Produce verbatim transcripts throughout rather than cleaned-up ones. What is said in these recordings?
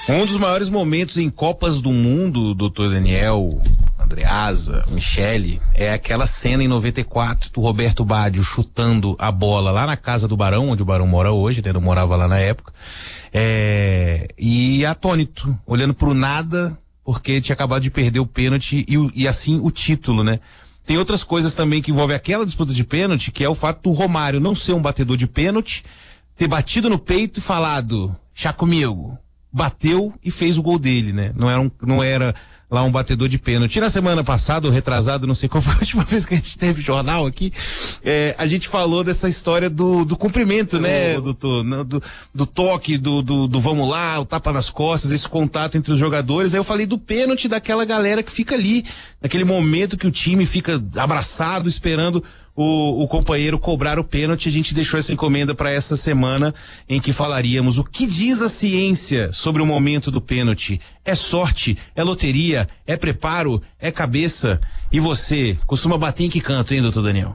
Um dos maiores momentos em Copas do Mundo, doutor Daniel, Andreasa, Michele, é aquela cena em noventa e quatro do Roberto Baggio chutando a bola lá na casa do Barão, onde o Barão mora hoje, ele não morava lá na época, é, e atônito, olhando pro nada, porque tinha acabado de perder o pênalti e, e assim o título, né? Tem outras coisas também que envolvem aquela disputa de pênalti, que é o fato do Romário não ser um batedor de pênalti, ter batido no peito e falado, chá comigo, bateu e fez o gol dele, né? Não era, um, não era lá um batedor de pênalti. Na semana passada, ou retrasado, não sei qual foi a última vez que a gente teve jornal aqui, é, a gente falou dessa história do, do cumprimento, né, oh. doutor? Do, do toque, do, do, do vamos lá, o tapa nas costas, esse contato entre os jogadores. Aí eu falei do pênalti daquela galera que fica ali, naquele momento que o time fica abraçado, esperando O, o companheiro cobrar o pênalti. A gente deixou essa encomenda para essa semana em que falaríamos o que diz a ciência sobre o momento do pênalti. É sorte? É loteria? É preparo? É cabeça? E você costuma bater em que canto, hein, doutor Daniel?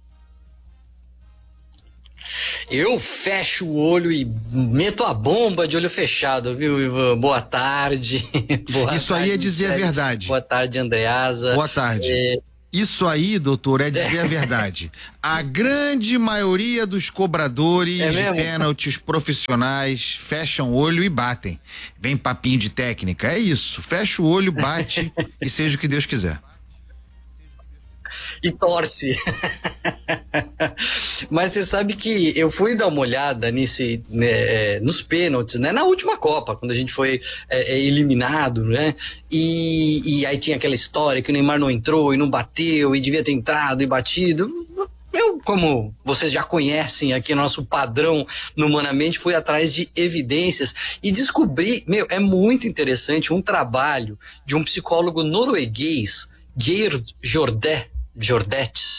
Eu fecho o olho e meto a bomba de olho fechado, viu, Ivan? Boa tarde. Boa Isso tarde, aí é dizer a verdade. Boa tarde, Andreasa. Boa tarde. É... Isso aí, doutor, é dizer a verdade. A grande maioria dos cobradores é de pênaltis profissionais fecham o olho e batem. Vem papinho de técnica, é isso. Fecha o olho, bate e seja o que Deus quiser. E torce. Mas você sabe que eu fui dar uma olhada nesse, né, nos pênaltis, né? Na última Copa, quando a gente foi é, eliminado, né? E, e aí tinha aquela história que o Neymar não entrou e não bateu e devia ter entrado e batido. Eu, como vocês já conhecem aqui nosso padrão no Humanamente, fui atrás de evidências e descobri, meu, é muito interessante um trabalho de um psicólogo norueguês, Geir Jordet, Jordetes.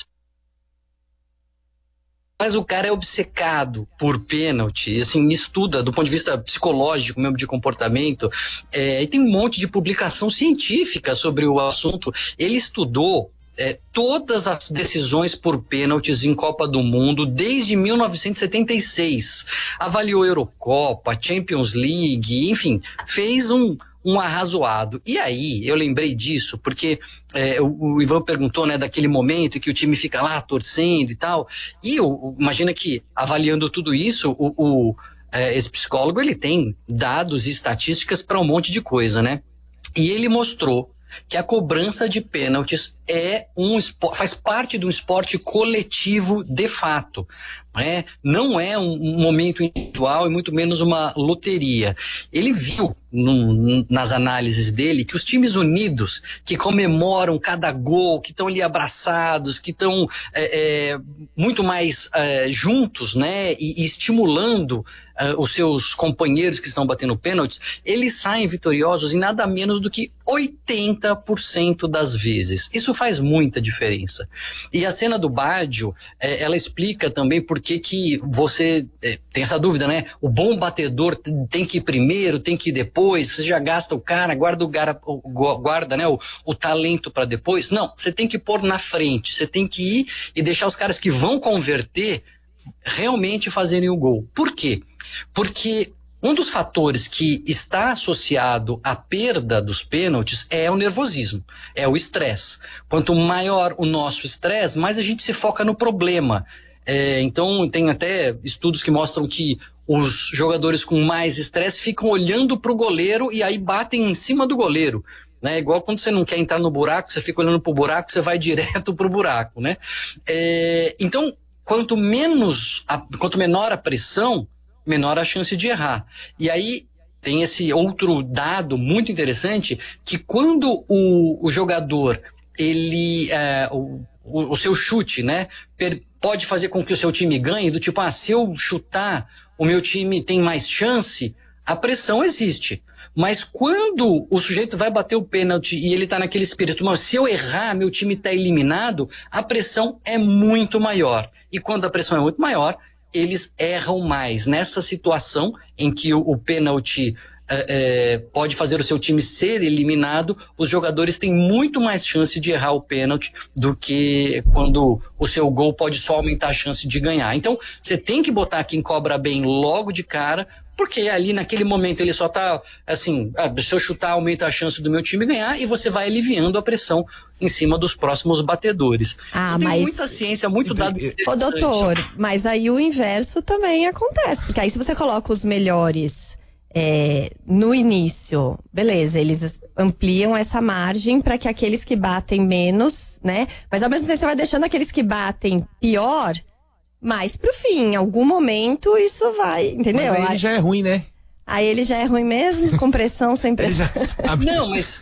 Mas o cara é obcecado por pênalti, assim, estuda do ponto de vista psicológico, mesmo de comportamento, é, e tem um monte de publicação científica sobre o assunto. Ele estudou é, todas as decisões por pênaltis em Copa do Mundo desde mil novecentos e setenta e seis. Avaliou Eurocopa, Champions League, enfim, fez um... um arrazoado. E aí, eu lembrei disso, porque é, o, o Ivan perguntou, né, daquele momento que o time fica lá torcendo e tal, e o, imagina que, avaliando tudo isso, o, o, é, esse psicólogo, ele tem dados e estatísticas para um monte de coisa, né? E ele mostrou que a cobrança de pênaltis é um faz parte de um esporte coletivo de fato, né? Não é um, um momento individual e muito menos uma loteria. Ele viu num, nas análises dele que os times unidos, que comemoram cada gol, que estão ali abraçados, que estão é, é, muito mais é, juntos, né, e, e estimulando é, os seus companheiros que estão batendo pênaltis, eles saem vitoriosos em nada menos do que oitenta por cento das vezes. Isso faz muita diferença. E a cena do Baggio, é, ela explica também por que que você é, tem essa dúvida, né? O bom batedor tem que ir primeiro, tem que ir depois, você já gasta o cara, guarda o, gara, o guarda, né, o, o talento para depois. Não, você tem que pôr na frente, você tem que ir e deixar os caras que vão converter realmente fazerem o gol. Por quê? Porque um dos fatores que está associado à perda dos pênaltis é o nervosismo, é o estresse. Quanto maior o nosso estresse, mais a gente se foca no problema. É, então tem até estudos que mostram que os jogadores com mais estresse ficam olhando para o goleiro e aí batem em cima do goleiro. Né? Igual quando você não quer entrar no buraco, você fica olhando para o buraco, você vai direto para o buraco. Né? É, então, quanto menos, a, quanto menor a pressão, menor a chance de errar. E aí tem esse outro dado muito interessante, que quando o, o jogador, ele, é, o, o, o seu chute, né, per, pode fazer com que o seu time ganhe, do tipo, ah, se eu chutar, o meu time tem mais chance, a pressão existe. Mas quando o sujeito vai bater o pênalti e ele tá naquele espírito, mas se eu errar, meu time tá eliminado, a pressão é muito maior. E quando a pressão é muito maior, eles erram mais. Nessa situação em que o, o pênalti é, é, pode fazer o seu time ser eliminado, os jogadores têm muito mais chance de errar o pênalti do que quando o seu gol pode só aumentar a chance de ganhar. Então, você tem que botar quem cobra bem logo de cara, porque ali naquele momento ele só tá assim, ah, se eu chutar aumenta a chance do meu time ganhar, e você vai aliviando a pressão em cima dos próximos batedores. Ah, então, tem mas... muita ciência, muito dado. Ô, doutor, mas aí o inverso também acontece, porque aí se você coloca os melhores é, no início, beleza, eles ampliam essa margem para que aqueles que batem menos, né? Mas ao mesmo tempo você vai deixando aqueles que batem pior mais pro fim. Em algum momento isso vai, entendeu? Mas aí aí já é ruim, né? Aí ele já é ruim mesmo, com pressão, sem pressão. Não, mas,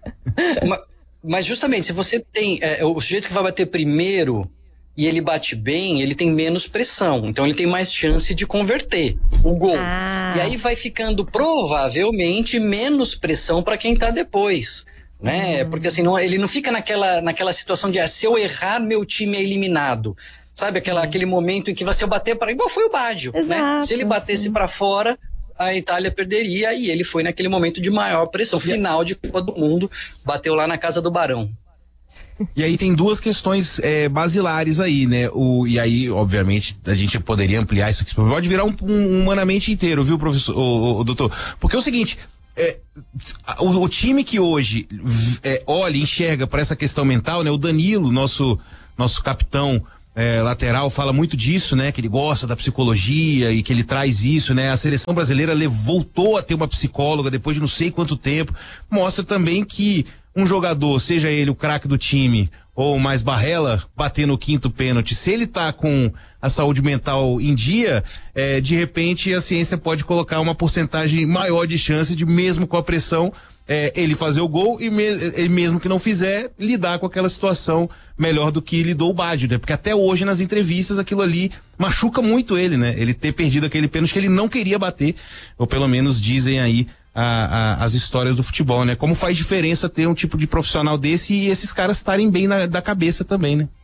mas justamente, se você tem é, o sujeito que vai bater primeiro e ele bate bem, ele tem menos pressão. Então ele tem mais chance de converter o gol. Ah. E aí vai ficando provavelmente menos pressão para quem tá depois. Né? Hum. Porque assim, não, ele não fica naquela, naquela situação de ah, se eu errar, meu time é eliminado. Sabe, aquela, hum. aquele momento em que se eu bater para. Igual foi o Baggio. Né? Se ele batesse para fora, a Itália perderia, e ele foi naquele momento de maior pressão. Final de Copa do Mundo, bateu lá na casa do Barão. E aí tem duas questões é, basilares aí, né? O, e aí, obviamente, a gente poderia ampliar isso aqui. Pode virar um, um humanamente inteiro, viu, professor, o, o, o doutor? Porque é o seguinte, é, o, o time que hoje é, olha, enxerga para essa questão mental, né? O Danilo, nosso, nosso capitão é, lateral, fala muito disso, né? Que ele gosta da psicologia e que ele traz isso, né? A seleção brasileira voltou a ter uma psicóloga depois de não sei quanto tempo. Mostra também que um jogador, seja ele o craque do time ou mais Barrela, bater no quinto pênalti, se ele tá com a saúde mental em dia, é, de repente a ciência pode colocar uma porcentagem maior de chance de, mesmo com a pressão, é, ele fazer o gol e, me, e mesmo que não fizer, lidar com aquela situação melhor do que lidou o Baggio, né? Porque até hoje nas entrevistas aquilo ali machuca muito ele, né? Ele ter perdido aquele pênalti que ele não queria bater, ou pelo menos dizem aí A, a, as histórias do futebol, né? Como faz diferença ter um tipo de profissional desse e esses caras estarem bem na, da cabeça também, né?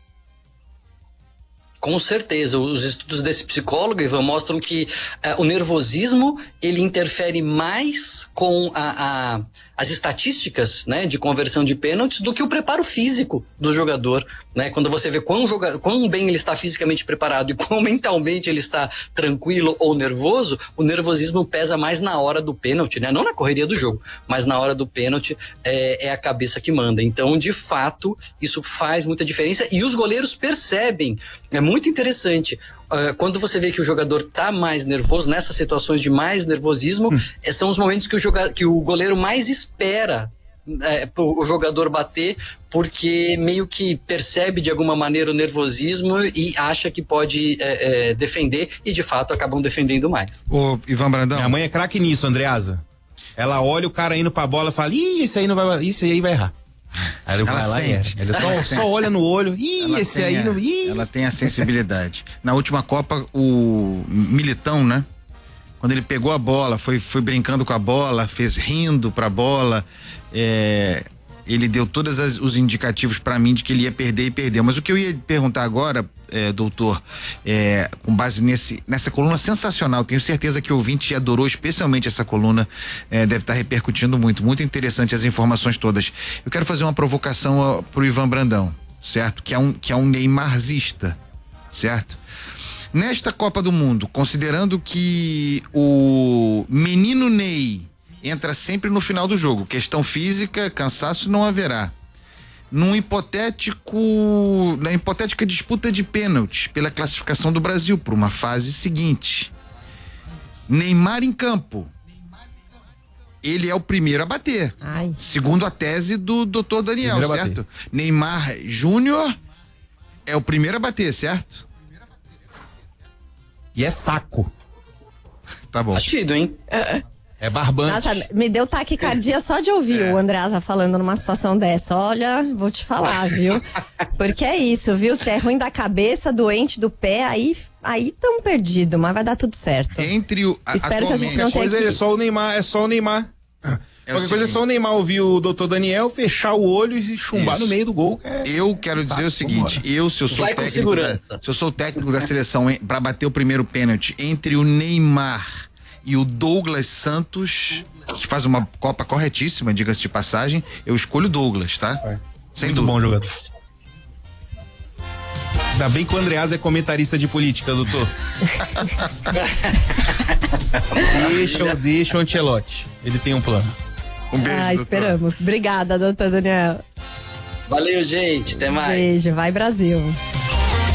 Com certeza, os estudos desse psicólogo, Ivan, mostram que uh, o nervosismo, ele interfere mais com a, a, as estatísticas, né, de conversão de pênaltis do que o preparo físico do jogador, né? Quando você vê quão, joga, quão bem ele está fisicamente preparado e quão mentalmente ele está tranquilo ou nervoso, o nervosismo pesa mais na hora do pênalti, né? Não na correria do jogo, mas na hora do pênalti é, é a cabeça que manda. Então, de fato, isso faz muita diferença e os goleiros percebem. É muito interessante. Uh, quando você vê que o jogador tá mais nervoso, nessas situações de mais nervosismo, hum. é, são os momentos que o, joga, que o goleiro mais espera é, o jogador bater, porque meio que percebe de alguma maneira o nervosismo e acha que pode é, é, defender, e de fato acabam defendendo mais. Ô, Ivan Brandão. Minha mãe é craque nisso, Andreasa. Ela olha o cara indo pra bola e fala, ih, esse aí não vai, isso aí vai errar. Aí ele vai lá e erra. Ele só, só olha no olho, ih, ela esse aí a, não, ih. Ela tem a sensibilidade. Na última Copa, o Militão, né? Quando ele pegou a bola, foi, foi brincando com a bola, fez rindo pra bola, é, ele deu todos as, os indicativos pra mim de que ele ia perder e perdeu. Mas o que eu ia perguntar agora, é, doutor, é, com base nesse, nessa coluna sensacional, tenho certeza que o ouvinte adorou especialmente essa coluna, é, deve estar repercutindo muito, muito interessante as informações todas. Eu quero fazer uma provocação ó, pro Ivan Brandão, certo? Que é um, que é um neymarzista, certo? Nesta Copa do Mundo, considerando que o menino Ney entra sempre no final do jogo, questão física, cansaço não haverá. Num hipotético, na hipotética disputa de pênaltis pela classificação do Brasil para uma fase seguinte, Neymar em campo, ele é o primeiro a bater. Ai. Segundo a tese do doutor Daniel, primeiro certo? Neymar Júnior é o primeiro a bater, certo? E é saco. Tá bom. Batido, hein? É, é barbante. Nossa, me deu taquicardia só de ouvir é. o Andreasa falando numa situação dessa. Olha, vou te falar, viu? Porque é isso, viu? Se é ruim da cabeça, doente do pé, aí aí tão perdido, mas vai dar tudo certo. Entre o a, Espero que a gente não tenha que... É só o Neymar, é só o Neymar. É Qualquer coisa é só o Neymar ouvir o doutor Daniel, fechar o olho e chumbar Isso. no meio do gol. É... Eu quero Saco, dizer o seguinte, vambora. eu se eu sou Vai técnico da, se eu sou o técnico da seleção para bater o primeiro pênalti entre o Neymar e o Douglas Santos, que faz uma Copa corretíssima, diga-se de passagem, eu escolho o Douglas, tá? É. Sem Muito dúvida. bom jogador. Ainda bem que o Andreasa é comentarista de política, doutor. deixa, deixa o Ancelotti. Ele tem um plano. Um beijo, Ah, doutor. esperamos. Obrigada, doutor Daniel. Valeu, gente. Até mais. Beijo, vai Brasil.